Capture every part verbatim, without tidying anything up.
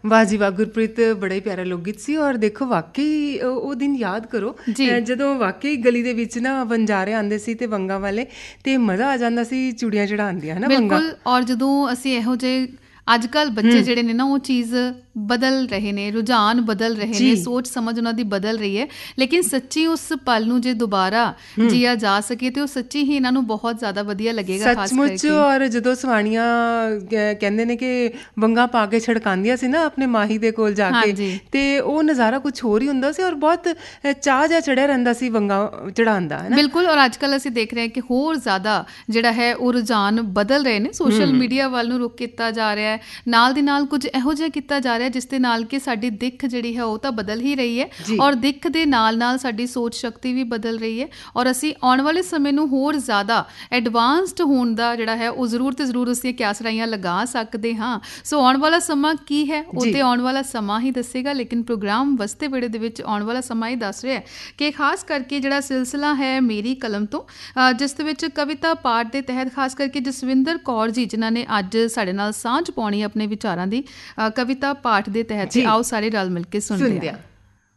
ਵਾਹ ਜੀ ਵਾਹ ਗੁਰਪ੍ਰੀਤ, ਬੜਾ ਹੀ ਪਿਆਰਾ ਲੋਕ ਗੀਤ ਸੀ। ਔਰ ਦੇਖੋ ਵਾਕਈ ਉਹ ਦਿਨ ਯਾਦ ਕਰੋ ਜਦੋਂ ਵਾਕਈ ਗਲੀ ਦੇ ਵਿੱਚ ਨਾ ਵਣਜਾਰੇ ਆਉਂਦੇ ਸੀ ਤੇ ਵੰਗਾਂ ਵਾਲੇ, ਤੇ ਮਜ਼ਾ ਆ ਜਾਂਦਾ ਸੀ ਚੂੜੀਆਂ ਚੜਾਉਣ ਦੀਆਂ, ਹੈ ਨਾ ਵੰਗਾਂ। ਬਿਲਕੁਲ। ਔਰ ਜਦੋਂ ਅਸੀਂ ਇਹੋ ਜਿਹੇ ਅੱਜ ਕੱਲ੍ਹ ਬੱਚੇ ਜਿਹੜੇ ਨੇ ਨਾ ਉਹ ਚੀਜ਼ ਬਦਲ ਰਹੇ ਨੇ, ਰੁਝਾਨ ਬਦਲ ਰਹੇ ਨੇ, ਸੋਚ ਸਮਝ ਉਹਨਾਂ ਦੀ ਬਦਲ ਰਹੀ ਹੈ। ਲੇਕਿਨ ਸੱਚੀ ਉਸ ਪਲ ਨੂੰ ਜੇ ਦੁਬਾਰਾ ਜੀਆ ਜਾ ਸਕੇ ਤੇ ਉਹ ਸੱਚੀ ਹੀ ਇਹਨਾਂ ਨੂੰ ਬਹੁਤ ਜ਼ਿਆਦਾ ਵਧੀਆ ਲੱਗੇਗਾ, ਖਾਸ ਸੱਚਮੁੱਚ। ਔਰ ਜਦੋਂ ਸਵਾਣੀਆਂ ਕਹਿੰਦੇ ਨੇ ਕਿ ਵੰਗਾਂ ਪਾ ਕੇ ਛੜਕਾਉਂਦੀਆਂ ਸੀ ਨਾ ਆਪਣੇ ਮਾਹੀ ਦੇ ਕੋਲ ਜਾ ਕੇ, ਤੇ ਉਹ ਨਜ਼ਾਰਾ ਕੁਛ ਹੋਰ ਹੀ ਹੁੰਦਾ ਸੀ ਔਰ ਬਹੁਤ ਚਾਅ ਜਿਹਾ ਚੜਿਆ ਰਹਿੰਦਾ ਸੀ ਵੰਗਾਂ ਚੜਾਉਣ ਦਾ, ਹੈ ਨਾ। ਬਿਲਕੁਲ। ਔਰ ਅੱਜ ਕੱਲ੍ਹ ਅਸੀਂ ਦੇਖ ਰਹੇ ਹਾਂ ਕਿ ਹੋਰ ਜ਼ਿਆਦਾ ਜਿਹੜਾ ਹੈ ਉਹ ਰੁਝਾਨ ਬਦਲ ਰਹੇ ਨੇ, ਸੋਸ਼ਲ ਮੀਡੀਆ ਵੱਲ ਨੂੰ ਰੁਖ ਕੀਤਾ ਜਾ ਰਿਹਾ ਹੈ। ਨਾਲ ਦੀ ਨਾਲ ਕੁਝ ਇਹੋ ਜਿਹਾ ਕੀਤਾ ਜਾ ਰਿਹਾ ਜਿਸ ਦੇ ਨਾਲ ਕਿ ਸਾਡੀ ਦਿੱਖ ਜਿਹੜੀ ਹੈ ਉਹ ਤਾਂ ਬਦਲ ਹੀ ਰਹੀ ਹੈ, ਔਰ ਦਿੱਖ ਦੇ ਨਾਲ ਨਾਲ ਸਾਡੀ ਸੋਚ ਸ਼ਕਤੀ ਵੀ ਬਦਲ ਰਹੀ ਹੈ। ਔਰ ਅਸੀਂ ਆਉਣ ਵਾਲੇ ਸਮੇਂ ਨੂੰ ਹੋਰ ਜ਼ਿਆਦਾ ਐਡਵਾਂਸਡ ਹੋਣ ਦਾ ਜਿਹੜਾ ਹੈ ਉਹ ਜ਼ਰੂਰ ਤੇ ਜ਼ਰੂਰ ਅਸੀਂ ਕਿਆਸਰਾਈਆਂ ਲਗਾ ਸਕਦੇ ਹਾਂ। ਸੋ ਆਉਣ ਵਾਲਾ ਸਮਾਂ ਕੀ ਹੈ ਉਹ ਤੇ ਆਉਣ ਵਾਲਾ ਸਮਾਂ ਹੀ ਦੱਸੇਗਾ, ਲੇਕਿਨ ਪ੍ਰੋਗਰਾਮ ਵਸਤੇ ਵੇੜੇ ਦੇ ਵਿੱਚ ਆਉਣ ਵਾਲਾ ਸਮਾਂ ਹੀ ਦੱਸ ਰਿਹਾ ਕਿ ਖਾਸ ਕਰਕੇ ਜਿਹੜਾ ਸਿਲਸਿਲਾ ਹੈ ਮੇਰੀ ਕਲਮ ਤੋਂ, ਜਿਸ ਦੇ ਵਿੱਚ ਕਵਿਤਾ ਪਾਠ ਦੇ ਤਹਿਤ ਖਾਸ ਕਰਕੇ ਜਸਵਿੰਦਰ ਕੌਰ ਜੀ ਜਿਨ੍ਹਾਂ ਨੇ ਅੱਜ ਸਾਡੇ ਨਾਲ ਸਾਂਝ ਪਾਉਣੀ ਆਪਣੇ ਵਿਚਾਰਾਂ ਦੀ ਕਵਿਤਾ ਪਾਠ ਦੇ ਤਹਿਤ, ਆਓ ਸਾਰੇ ਰਲ ਮਿਲ ਕੇ ਸੁਣਦੇ ਹਾਂ।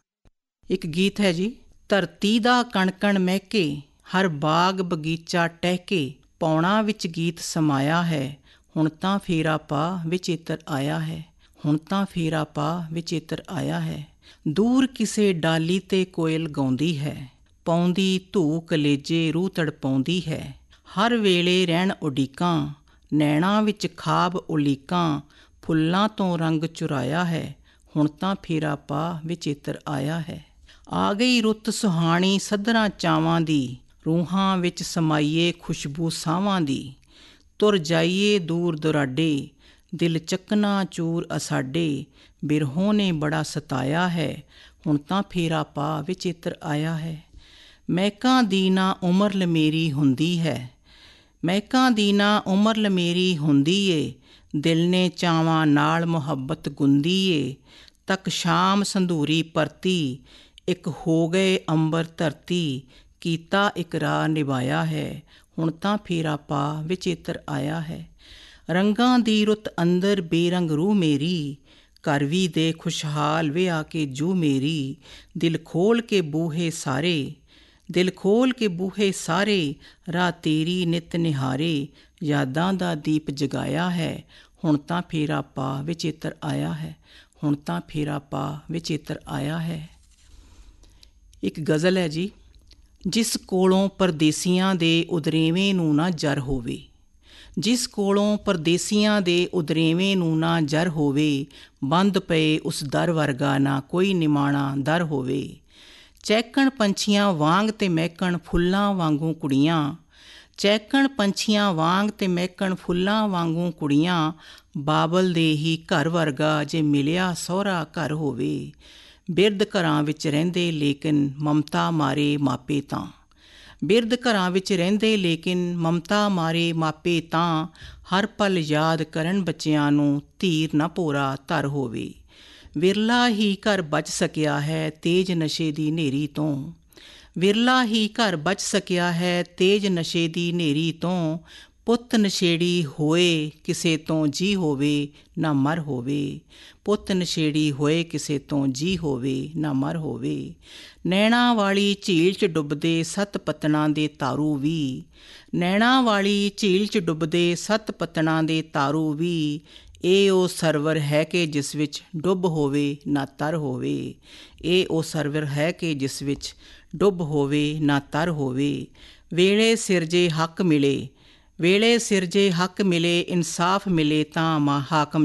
ਇੱਕ ਗੀਤ ਹੈ ਜੀ। ਧਰਤੀ ਦਾ ਕਣ ਕਣ ਮਹਿਕੇ, ਹਰ ਬਾਗ ਬਗੀਚਾ ਟਹਿਕੇ, ਪੌਣਾ ਵਿੱਚ ਗੀਤ ਸਮਾਇਆ ਹੈ, ਹੁਣ ਤਾਂ ਫੇਰਾ ਪਾ ਵਿਚੇਤਰ ਆਇਆ ਹੈ, ਹੁਣ ਤਾਂ ਫੇਰਾ ਪਾ ਵਿਚੇਤਰ ਆਇਆ ਹੈ। ਦੂਰ ਕਿਸੇ ਡਾਲੀ ਤੇ ਕੋਇਲ ਗਾਉਂਦੀ ਹੈ, ਪਾਉਂਦੀ ਧੂ ਕਲੇਜੇ ਰੂਹ ਤੜਪਾਉਂਦੀ ਹੈ। ਹਰ ਵੇਲੇ ਰਹਿਣ ਉਡੀਕਾਂ, ਨੈਣਾ ਵਿੱਚ ਖਾਬ ਉਲੀਕਾਂ, ਫੁੱਲਾਂ ਤੋਂ ਰੰਗ ਚੁਰਾਇਆ ਹੈ, ਹੁਣ ਤਾਂ ਫੇਰਾ ਪਾ ਵਿਚੇਤਰ ਆਇਆ ਹੈ। ਆ ਗਈ ਰੁੱਤ ਸੁਹਾਣੀ ਸੱਧਰਾਂ ਚਾਵਾਂ ਦੀ, ਰੂਹਾਂ ਵਿੱਚ ਸਮਾਈਏ ਖੁਸ਼ਬੂ ਸਾਵਾਂ ਦੀ। ਤੁਰ ਜਾਈਏ ਦੂਰ ਦੁਰਾਡੇ, ਦਿਲ ਚੱਕਨਾ ਚੂਰ ਅਸਾਡੇ, ਬਿਰਹੋਂ ਨੇ ਬੜਾ ਸਤਾਇਆ ਹੈ, ਹੁਣ ਤਾਂ ਫੇਰਾ ਪਾ ਵਿਚੇਤਰ ਆਇਆ ਹੈ। ਮਹਿਕਾਂ ਦੀ ਨਾ ਉਮਰ ਲਮੇਰੀ ਹੁੰਦੀ ਹੈ, ਮਹਿਕਾਂ ਦੀ ਨਾ ਉਮਰ ਲਮੇਰੀ ਹੁੰਦੀ ਏ, ਦਿਲ ਨੇ ਚਾਵਾਂ ਨਾਲ ਮੁਹੱਬਤ ਗੁੰਦੀ ਏ। ਤੱਕ ਸ਼ਾਮ ਸੰਧੂਰੀ ਪਰਤੀ, ਇੱਕ ਹੋ ਗਏ ਅੰਬਰ ਧਰਤੀ, ਕੀਤਾ ਇਕਰਾਰ ਨਿਭਾਇਆ ਹੈ, ਹੁਣ ਤਾਂ ਫੇਰਾ ਪਾ ਵਿਚੇਤਰ ਆਇਆ ਹੈ। ਰੰਗਾਂ ਦੀ ਰੁੱਤ ਅੰਦਰ ਬੇਰੰਗ ਰੂਹ ਮੇਰੀ, ਘਰ ਵੀ ਦੇ ਖੁਸ਼ਹਾਲ ਵੇ ਆ ਕੇ ਜੂ ਮੇਰੀ। ਦਿਲ ਖੋਲ ਕੇ ਬੂਹੇ ਸਾਰੇ, ਦਿਲ ਖੋਲ ਕੇ ਬੂਹੇ ਸਾਰੇ, ਰਾਹ ਤੇਰੀ ਨਿਤ ਨਿਹਾਰੇ, ਯਾਦਾਂ ਦਾ ਦੀਪ ਜਗਾਇਆ ਹੈ, ਹੁਣ ਤਾਂ ਫੇਰਾ ਪਾ ਵਿਚੇਤਰ ਆਇਆ ਹੈ, ਹੁਣ ਤਾਂ ਫੇਰਾ ਪਾ ਵਿਚੇਤਰ ਆਇਆ ਹੈ। ਇੱਕ ਗਜ਼ਲ ਹੈ ਜੀ। ਜਿਸ ਕੋਲੋਂ ਪਰਦੇਸੀਆਂ ਦੇ ਉਦਰੇਵੇਂ ਨੂੰ ਨਾ ਜਰ ਹੋਵੇ, ਜਿਸ ਕੋਲੋਂ ਪਰਦੇਸੀਆਂ ਦੇ ਉਦਰੇਵੇਂ ਨੂੰ ਨਾ ਜਰ ਹੋਵੇ, ਬੰਦ ਪਏ ਉਸ ਦਰ ਵਰਗਾ ਨਾ ਕੋਈ ਨਿਮਾਣਾ ਦਰ ਹੋਵੇ। ਚਹਿਕਣ ਪੰਛੀਆਂ ਵਾਂਗ ਤੇ ਮਹਿਕਣ ਫੁੱਲਾਂ ਵਾਂਗੂ ਕੁੜੀਆਂ, ਚਹਿਕਣ ਪੰਛੀਆਂ ਵਾਂਗ ਤੇ ਮਹਿਕਣ ਫੁੱਲਾਂ ਵਾਂਗੂ ਕੁੜੀਆਂ, ਬਾਬਲ ਦੇ ਹੀ ਘਰ ਵਰਗਾ ਜੇ ਮਿਲਿਆ ਸਹੁਰਾ ਘਰ ਹੋਵੇ। ਬਿਰਧ ਘਰਾਂ ਵਿੱਚ ਰਹਿੰਦੇ ਲੇਕਿਨ ਮਮਤਾ ਮਾਰੇ ਮਾਪੇ ਤਾਂ, ਬਿਰਧ ਘਰਾਂ ਵਿੱਚ ਰਹਿੰਦੇ ਲੇਕਿਨ ਮਮਤਾ ਮਾਰੇ ਮਾਪੇ ਤਾਂ, ਹਰ ਪਲ ਯਾਦ ਕਰਨ ਬੱਚਿਆਂ ਨੂੰ ਧੀਰ ਨਾ ਭੋਰਾ ਧਰ ਹੋਵੇ। ਵਿਰਲਾ ਹੀ ਘਰ ਬਚ ਸਕਿਆ ਹੈ ਤੇਜ਼ ਨਸ਼ੇ ਦੀ ਹਨੇਰੀ ਤੋਂ, ਵਿਰਲਾ ਹੀ ਘਰ ਬਚ ਸਕਿਆ ਹੈ ਤੇਜ਼ ਨਸ਼ੇ ਦੀ ਹਨੇਰੀ ਤੋਂ। ਪੁੱਤ ਨਸ਼ੇੜੀ ਹੋਏ ਕਿਸੇ ਤੋਂ ਜੀ ਹੋਵੇ ਨਾ ਮਰ ਹੋਵੇ, ਪੁੱਤ ਨਸ਼ੇੜੀ ਹੋਏ ਕਿਸੇ ਤੋਂ ਜੀ ਹੋਵੇ ਨਾ ਮਰ ਹੋਵੇ। ਨੈਣਾ ਵਾਲੀ ਝੀਲ 'ਚ ਡੁੱਬਦੇ ਸੱਤ ਪਤਣਾਂ ਦੇ ਤਾਰੂ ਵੀ, ਨੈਣਾ ਵਾਲੀ ਝੀਲ 'ਚ ਡੁੱਬਦੇ ਸੱਤ ਪਤਣਾਂ ਦੇ ਤਾਰੂ ਵੀ। ਇਹ ਉਹ ਸਰਵਰ ਹੈ ਕਿ ਜਿਸ ਵਿੱਚ ਡੁੱਬ ਹੋਵੇ ਨਾ ਤਰ ਹੋਵੇ, ਇਹ ਉਹ ਸਰਵਰ ਹੈ ਕਿ ਜਿਸ ਵਿੱਚ ਡੁੱਬ ਹੋਵੇ ਨਾ ਤਰ ਹੋਵੇ। ਵੇਲੇ ਸਿਰ ਜੇ ਹੱਕ ਮਿਲੇ, ਵੇਲੇ ਸਿਰ ਜੇ ਹੱਕ ਮਿਲੇ, ਇਨਸਾਫ ਮਿਲੇ ਤਾਂ ਮਾ ਹਾਕਮ